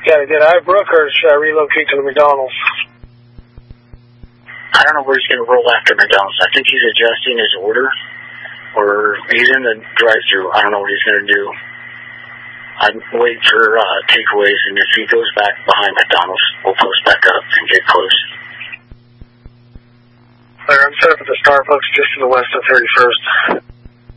Got to get Brooke, or should I relocate to the McDonald's? I don't know where he's going to roll after McDonald's. I think he's adjusting his order, or he's in the drive-thru. I don't know what he's going to do. I'm waiting for takeaways, and if he goes back behind McDonald's, we'll post back up and get close. I'm set up at the Starbucks just to the west of 31st.